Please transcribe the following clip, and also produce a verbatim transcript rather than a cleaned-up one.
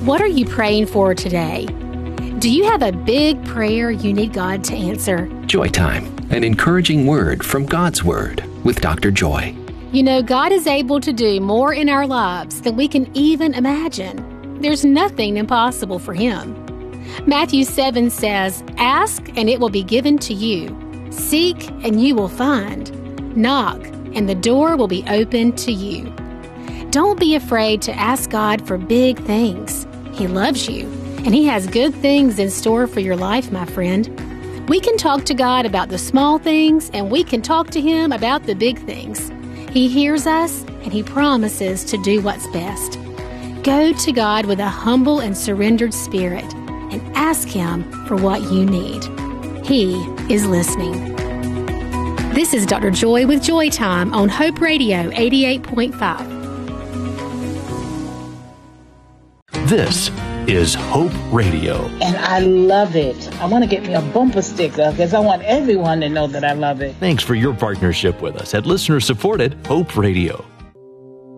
What are you praying for today? Do you have a big prayer you need God to answer? Joy Time, an encouraging word from God's Word with Doctor Joy. You know, God is able to do more in our lives than we can even imagine. There's nothing impossible for Him. Matthew seven says, "Ask, and it will be given to you. Seek, and you will find. Knock, and the door will be opened to you." Don't be afraid to ask God for big things. He loves you, and He has good things in store for your life, my friend. We can talk to God about the small things, and we can talk to Him about the big things. He hears us, and He promises to do what's best. Go to God with a humble and surrendered spirit and ask Him for what you need. He is listening. This is Doctor Joy with Joy Time on Hope Radio eighty-eight point five. This is Hope Radio. And I love it. I want to get me a bumper sticker because I want everyone to know that I love it. Thanks for your partnership with us at listener-supported Hope Radio.